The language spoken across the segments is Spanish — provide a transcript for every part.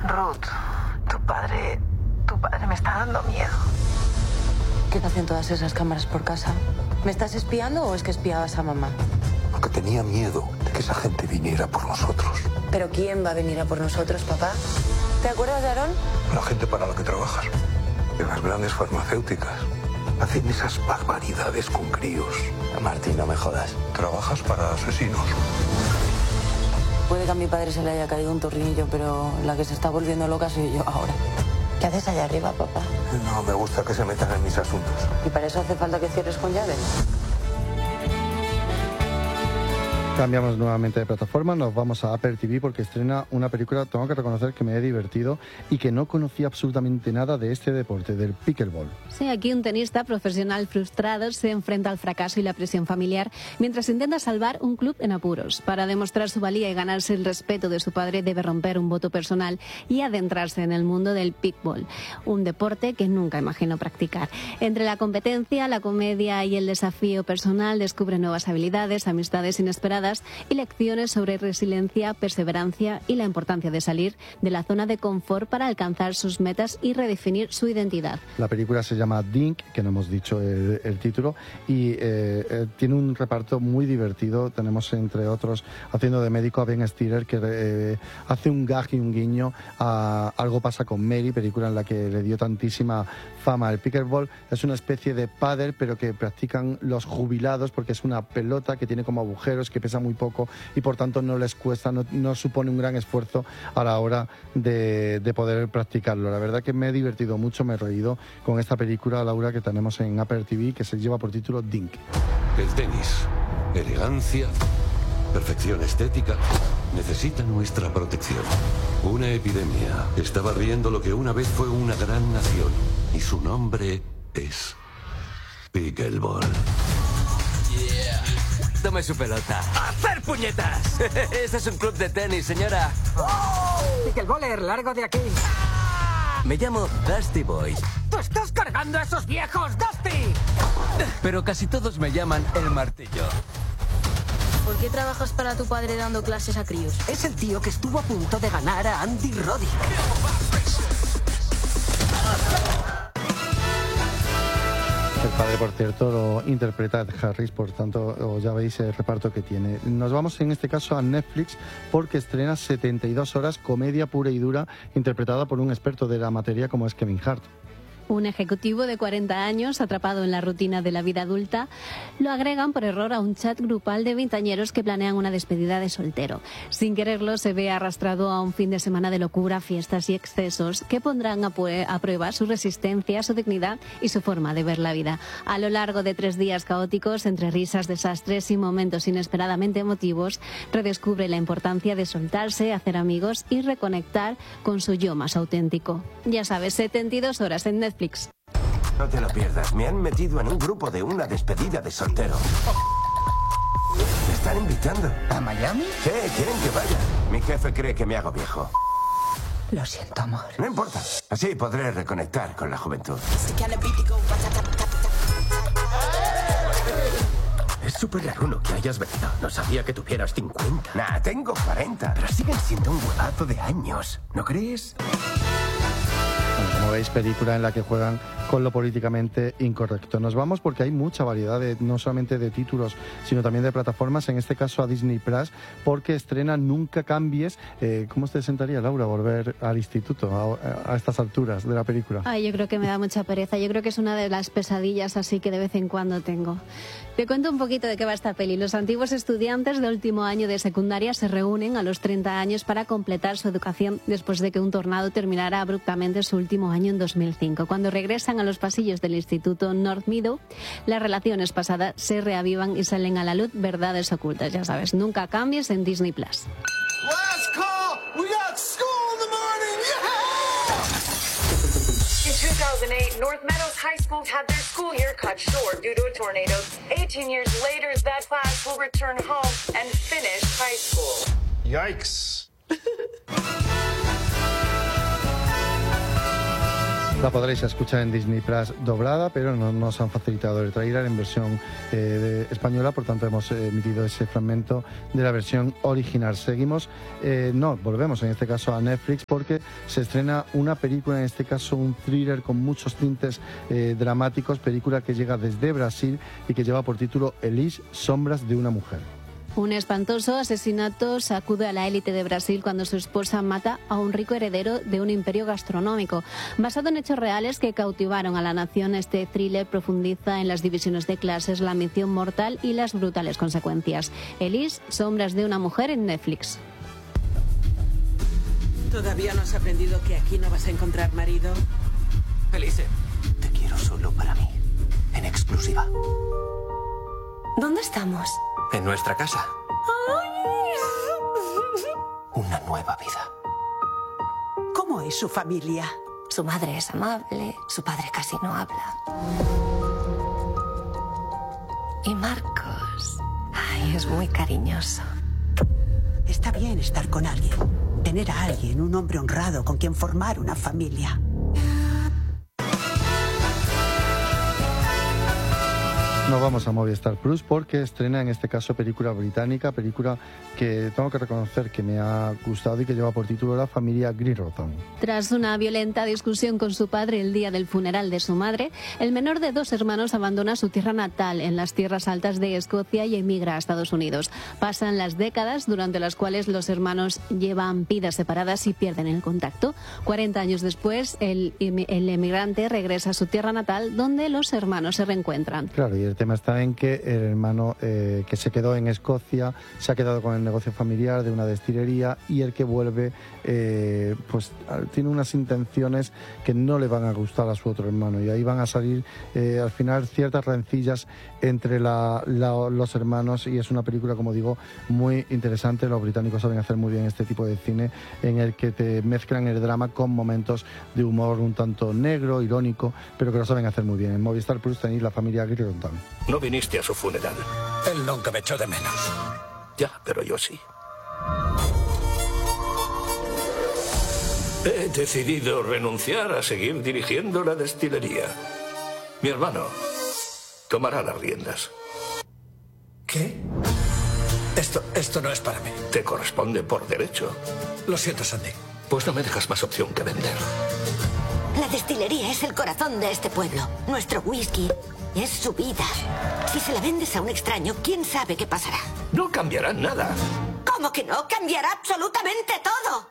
Ruth, tu padre me está dando miedo. ¿Qué hacen todas esas cámaras por casa? ¿Me estás espiando o es que espiabas a mamá? Porque tenía miedo de que esa gente viniera por nosotros. ¿Pero quién va a venir a por nosotros, papá? ¿Te acuerdas de Aarón? La gente para la que trabajas. En las grandes farmacéuticas. Hacen esas barbaridades con críos. Martí, no me jodas. Trabajas para asesinos. Puede que a mi padre se le haya caído un tornillo, pero la que se está volviendo loca soy yo ahora. ¿Qué haces allá arriba, papá? No me gusta que se metan en mis asuntos. ¿Y para eso hace falta que cierres con llave? Cambiamos nuevamente de plataforma, nos vamos a Apple TV porque estrena una película, tengo que reconocer que me he divertido y que no conocía absolutamente nada de este deporte, del pickleball. Sí, aquí un tenista profesional frustrado se enfrenta al fracaso y la presión familiar mientras intenta salvar un club en apuros. Para demostrar su valía y ganarse el respeto de su padre debe romper un voto personal y adentrarse en el mundo del pickleball, un deporte que nunca imaginó practicar. Entre la competencia, la comedia y el desafío personal descubre nuevas habilidades, amistades inesperadas y lecciones sobre resiliencia, perseverancia y la importancia de salir de la zona de confort para alcanzar sus metas y redefinir su identidad. La película se llama Dink, que no hemos dicho el título, y tiene un reparto muy divertido. Tenemos, entre otros, haciendo de médico a Ben Stiller, que hace un gag y un guiño a Algo pasa con Mary, película en la que le dio tantísima fama. El pickleball es una especie de pádel, pero que practican los jubilados, porque es una pelota que tiene como agujeros, que pesa muy poco y por tanto no les cuesta, no supone un gran esfuerzo a la hora de poder practicarlo. La verdad que me he divertido mucho, me he reído con esta película, Laura, que tenemos en Apple TV, que se lleva por título Dink. El tenis, elegancia, perfección estética, necesita nuestra protección. Una epidemia está barriendo lo que una vez fue una gran nación y su nombre es pickleball. Tome su pelota. ¡Hacer puñetas! Este es un club de tenis, señora. Pickleball, largo de aquí. Me llamo Dusty Boy. ¡Tú estás cargando a esos viejos, Dusty! Pero casi todos me llaman el martillo. ¿Por qué trabajas para tu padre dando clases a críos? Es el tío que estuvo a punto de ganar a Andy Roddick. El padre, por cierto, lo interpreta Ed Harris, por tanto, ya veis el reparto que tiene. Nos vamos en este caso a Netflix porque estrena 72 horas, comedia pura y dura, interpretada por un experto de la materia como es Kevin Hart. Un ejecutivo de 40 años, atrapado en la rutina de la vida adulta, lo agregan por error a un chat grupal de veinteañeros que planean una despedida de soltero. Sin quererlo, se ve arrastrado a un fin de semana de locura, fiestas y excesos que pondrán a prueba su resistencia, su dignidad y su forma de ver la vida. A lo largo de 3 días caóticos, entre risas, desastres y momentos inesperadamente emotivos, redescubre la importancia de soltarse, hacer amigos y reconectar con su yo más auténtico. Ya sabes, 72 horas en Netflix. No te lo pierdas, me han metido en un grupo de una despedida de soltero. ¿Me están invitando? ¿A Miami? Sí, quieren que vaya. Mi jefe cree que me hago viejo. Lo siento, amor. No importa, así podré reconectar con la juventud. Es súper raruno que hayas venido. No sabía que tuvieras 50. Nah, tengo 40. Pero siguen siendo un huevazo de años, ¿no crees? Bueno, como veis, película en la que juegan con lo políticamente incorrecto. Nos vamos porque hay mucha variedad, no solamente de títulos, sino también de plataformas, en este caso a Disney Plus, porque estrena Nunca Cambies. ¿Cómo te sentaría, Laura, volver al instituto a estas alturas de la película? Ay, yo creo que me da mucha pereza. Yo creo que es una de las pesadillas así que de vez en cuando tengo. Te cuento un poquito de qué va esta peli. Los antiguos estudiantes de último año de secundaria se reúnen a los 30 años para completar su educación después de que un tornado terminara abruptamente su último año en 2005. Cuando regresan a los pasillos del Instituto North Meadow, las relaciones pasadas se reavivan y salen a la luz verdades ocultas. Ya sabes, Nunca Cambies en Disney Plus. Last call! We got school in the morning! Yeah! In 2008, North Meadows High School had their school year cut short due to a tornado. 18 years later, that class will return home and finish high school. Yikes. La podréis escuchar en Disney Plus doblada, pero no nos han facilitado el tráiler en versión española, por tanto hemos emitido ese fragmento de la versión original. Volvemos en este caso a Netflix porque se estrena una película, en este caso un thriller con muchos tintes dramáticos, película que llega desde Brasil y que lleva por título Elis, sombras de una mujer. Un espantoso asesinato sacude a la élite de Brasil cuando su esposa mata a un rico heredero de un imperio gastronómico. Basado en hechos reales que cautivaron a la nación, este thriller profundiza en las divisiones de clases, la ambición mortal y las brutales consecuencias. Elis, sombras de una mujer en Netflix. ¿Todavía no has aprendido que aquí no vas a encontrar marido? Elise, te quiero solo para mí, en exclusiva. ¿Dónde estamos? En nuestra casa. Una nueva vida. ¿Cómo es su familia? Su madre es amable, su padre casi no habla. Y Marcos, es muy cariñoso. Está bien estar con alguien. Tener a alguien, un hombre honrado con quien formar una familia. Nos vamos a Movistar Plus porque estrena en este caso película británica, película que tengo que reconocer que me ha gustado y que lleva por título La familia Grilroton. Tras una violenta discusión con su padre el día del funeral de su madre, el menor de 2 hermanos abandona su tierra natal en las tierras altas de Escocia y emigra a Estados Unidos. Pasan las décadas durante las cuales los hermanos llevan vidas separadas y pierden el contacto. 40 años después, el emigrante regresa a su tierra natal donde los hermanos se reencuentran. Claro, y el tema está en que el hermano que se quedó en Escocia se ha quedado con el negocio familiar de una destilería y el que vuelve pues tiene unas intenciones que no le van a gustar a su otro hermano y ahí van a salir al final ciertas rencillas entre los hermanos y es una película, como digo, muy interesante. Los británicos saben hacer muy bien este tipo de cine en el que te mezclan el drama con momentos de humor un tanto negro, irónico, pero que lo saben hacer muy bien. En Movistar Plus tenéis La familia Grilroton. No viniste a su funeral. Él nunca me echó de menos. Ya, pero yo sí. He decidido renunciar a seguir dirigiendo la destilería. Mi hermano tomará las riendas. ¿Qué? Esto no es para mí. Te corresponde por derecho. Lo siento, Sandy. Pues no me dejas más opción que vender. La destilería es el corazón de este pueblo. Nuestro whisky es su vida. Si se la vendes a un extraño, ¿quién sabe qué pasará? No cambiará nada. ¿Cómo que no? Cambiará absolutamente todo.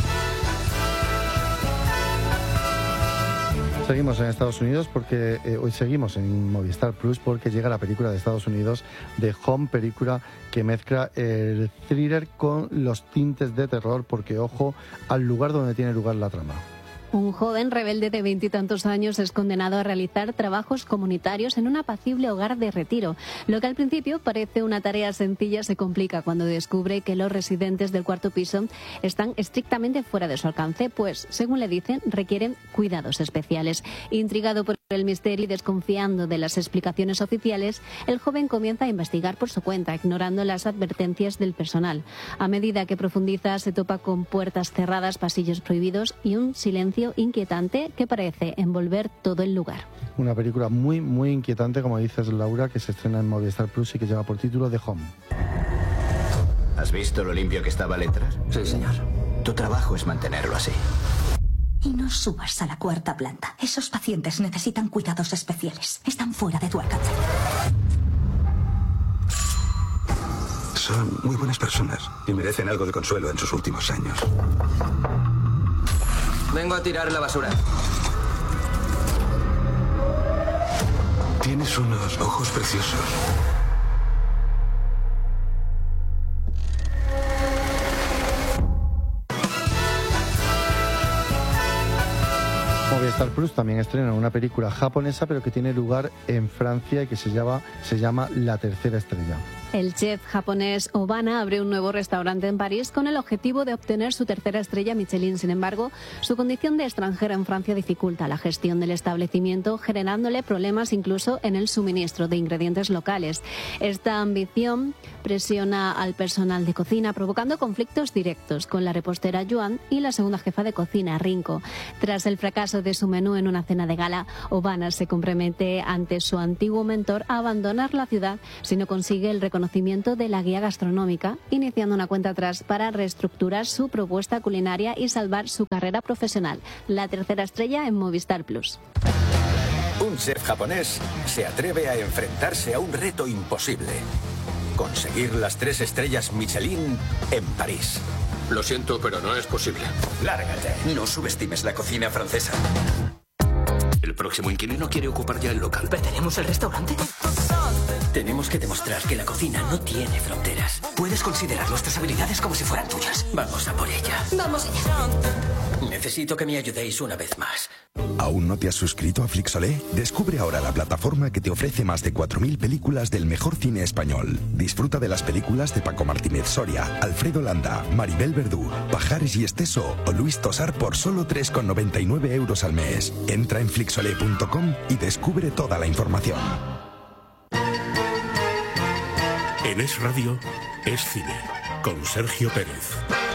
Seguimos en Estados Unidos porque hoy seguimos en Movistar Plus porque llega la película de Estados Unidos de Home, película que mezcla el thriller con los tintes de terror porque, ojo, al lugar donde tiene lugar la trama. Un joven rebelde de 20 y tantos años es condenado a realizar trabajos comunitarios en un apacible hogar de retiro. Lo que al principio parece una tarea sencilla se complica cuando descubre que los residentes del cuarto piso están estrictamente fuera de su alcance, pues, según le dicen, requieren cuidados especiales. Intrigado por el misterio y desconfiando de las explicaciones oficiales, el joven comienza a investigar por su cuenta, ignorando las advertencias del personal. A medida que profundiza, se topa con puertas cerradas, pasillos prohibidos y un silencio inquietante que parece envolver todo el lugar. Una película muy, muy inquietante, como dices, Laura, que se estrena en Movistar Plus y que lleva por título The Home. ¿Has visto lo limpio que estaba letras? Sí, señor. Tu trabajo es mantenerlo así. Y no subas a la 4ª planta. Esos pacientes necesitan cuidados especiales. Están fuera de tu alcance. Son muy buenas personas y merecen algo de consuelo en sus últimos años. Vengo a tirar la basura. Tienes unos ojos preciosos. Movistar Plus también estrena una película japonesa pero que tiene lugar en Francia y que se llama La tercera estrella. El chef japonés Obana abre un nuevo restaurante en París con el objetivo de obtener su tercera estrella Michelin. Sin embargo, su condición de extranjero en Francia dificulta la gestión del establecimiento, generándole problemas incluso en el suministro de ingredientes locales. Esta ambición presiona al personal de cocina, provocando conflictos directos con la repostera Yuan y la segunda jefa de cocina, Rinko. Tras el fracaso de su menú en una cena de gala, Obana se compromete ante su antiguo mentor a abandonar la ciudad si no consigue el reconocimiento de la guía gastronómica, iniciando una cuenta atrás para reestructurar su propuesta culinaria y salvar su carrera profesional. La tercera estrella en Movistar Plus. Un chef japonés se atreve a enfrentarse a un reto imposible: conseguir las 3 estrellas Michelin en París. Lo siento, pero no es posible. Lárgate. No subestimes la cocina francesa. El próximo inquilino quiere ocupar ya el local. ¿Perderemos el restaurante? Tenemos que demostrar que la cocina no tiene fronteras. Puedes considerar nuestras habilidades como si fueran tuyas. Vamos a por ella. Vamos allá. Necesito que me ayudéis una vez más. ¿Aún no te has suscrito a Flixolé? Descubre ahora la plataforma que te ofrece más de 4.000 películas del mejor cine español. Disfruta de las películas de Paco Martínez Soria, Alfredo Landa, Maribel Verdú, Pajares y Esteso o Luis Tosar por solo 3,99 € al mes. Entra en flixolé.com y descubre toda la información. En Es Radio, Es Cine, con Sergio Pérez.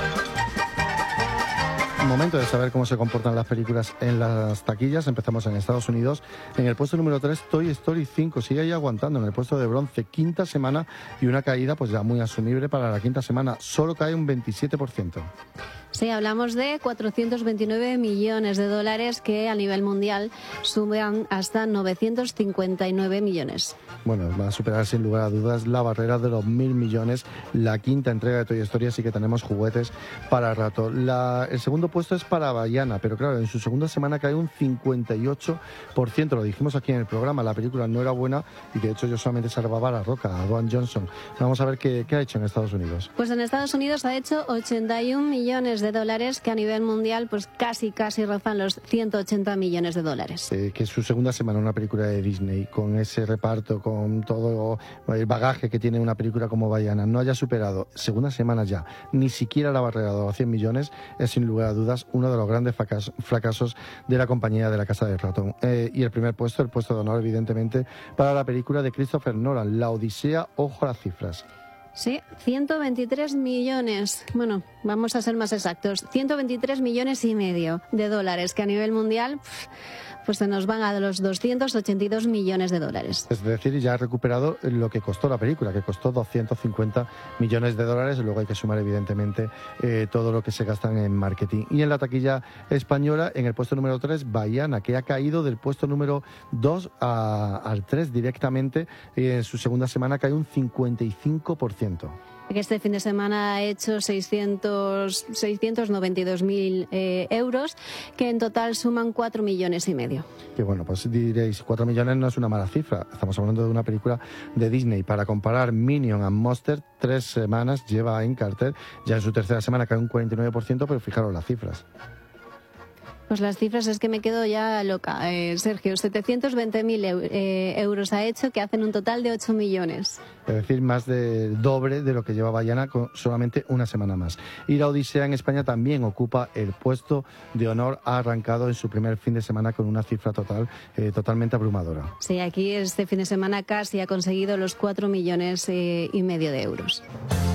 Momento de saber cómo se comportan las películas en las taquillas. Empezamos en Estados Unidos. En el puesto número 3, Toy Story 5 sigue ahí aguantando en el puesto de bronce, quinta semana, y una caída pues ya muy asumible para la quinta semana. Solo cae un 27%. Sí, hablamos de 429 millones de dólares que a nivel mundial suman hasta 959 millones. Bueno, va a superar sin lugar a dudas la barrera de los 1.000 millones. La quinta entrega de Toy Story, así que tenemos juguetes para rato. El segundo puesto es para Vaiana, pero claro, en su segunda semana cae un 58%. Lo dijimos aquí en el programa, la película no era buena y de hecho yo solamente salvaba a La Roca, a Dwayne Johnson. Vamos a ver qué ha hecho en Estados Unidos. Pues en Estados Unidos ha hecho 81 millones de dólares, que a nivel mundial pues casi rozan los 180 millones de dólares. Que es su segunda semana una película de Disney, con ese reparto, con todo el bagaje que tiene una película como Vaiana, no haya superado segunda semana ya ni siquiera la barrera de los 100 millones, es sin lugar a dudas uno de los grandes fracasos de la compañía de La Casa del Ratón. Y el primer puesto, el puesto de honor, evidentemente, para la película de Christopher Nolan, La Odisea. Ojo a las cifras. Sí, 123 millones, bueno, vamos a ser más exactos, 123 millones y medio de dólares, que a nivel mundial pues se nos van a los 282 millones de dólares. Es decir, ya ha recuperado lo que costó la película, que costó 250 millones de dólares, y luego hay que sumar evidentemente todo lo que se gastan en marketing. Y en la taquilla española, en el puesto número 3, Vaiana, que ha caído del puesto número 2 al 3 directamente, y en su segunda semana cae un 55%. Que este fin de semana ha hecho 692.000 euros, que en total suman 4 millones y medio. Que bueno, pues diréis, 4 millones no es una mala cifra. Estamos hablando de una película de Disney. Para comparar, Minion and Monster, 3 semanas lleva en cartel. Ya en su tercera semana cae un 49%, pero fijaros las cifras. Pues las cifras es que me quedo ya loca. Sergio, 720.000 euros ha hecho, que hacen un total de 8 millones. Es decir, más del doble de lo que lleva Vaiana con solamente una semana más. Y La Odisea en España también ocupa el puesto de honor. Ha arrancado en su primer fin de semana con una cifra total totalmente abrumadora. Sí, aquí este fin de semana casi ha conseguido los 4 millones y medio de euros.